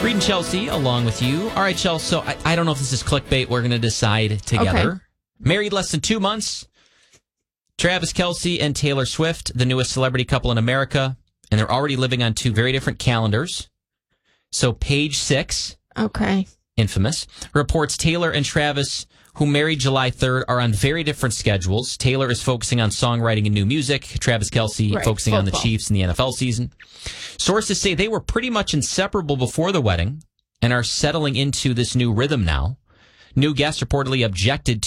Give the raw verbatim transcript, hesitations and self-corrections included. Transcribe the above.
Reed and Chelsea along with you. All right, Chelsea, so I, I don't know if this is clickbait. We're going to decide together. Okay. Married less than two months. Travis Kelce and Taylor Swift, the newest celebrity couple in America, and they're already living on two very different calendars. So Page Six, Okay. infamous, reports Taylor and Travis, who married July third, are on very different schedules. Taylor is focusing on songwriting and new music. Travis Kelce Right, focusing on the football. Chiefs and the N F L season. Sources say they were pretty much inseparable before the wedding and are settling into this new rhythm now. New guests reportedly objected